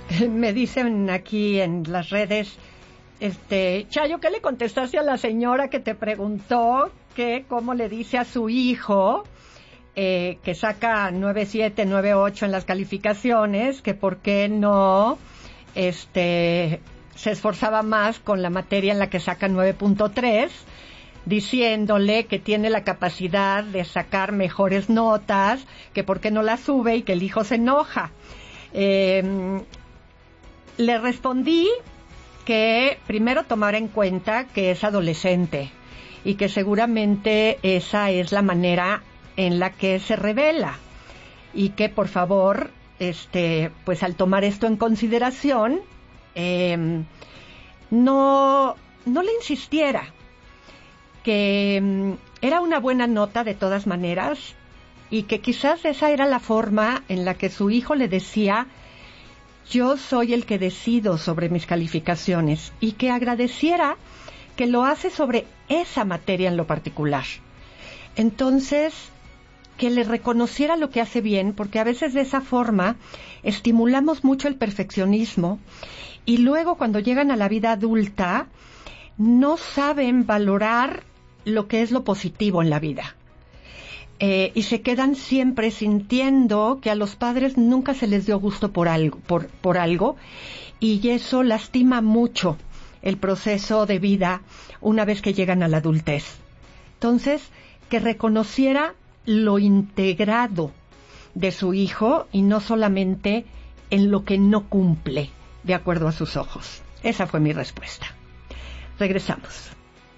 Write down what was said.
Me dicen aquí en las redes, Chayo, ¿qué le contestaste a la señora que te preguntó que cómo le dice a su hijo que saca 9.7, 9.8 en las calificaciones, que por qué no se esforzaba más con la materia en la que saca 9.3, diciéndole que tiene la capacidad de sacar mejores notas, que por qué no la sube y que el hijo se enoja? Le respondí que primero tomara en cuenta que es adolescente y que seguramente esa es la manera en la que se revela, y que por favor, pues al tomar esto en consideración, no le insistiera, que era una buena nota de todas maneras, y que quizás esa era la forma en la que su hijo le decía: yo soy el que decido sobre mis calificaciones, y que agradeciera que lo hace sobre esa materia en lo particular. Entonces, que le reconociera lo que hace bien, porque a veces de esa forma estimulamos mucho el perfeccionismo, y luego cuando llegan a la vida adulta no saben valorar lo que es lo positivo en la vida. Y se quedan siempre sintiendo que a los padres nunca se les dio gusto por algo, y eso lastima mucho el proceso de vida una vez que llegan a la adultez. Entonces, que reconociera lo integrado de su hijo y no solamente en lo que no cumple de acuerdo a sus ojos. Esa fue mi respuesta. Regresamos.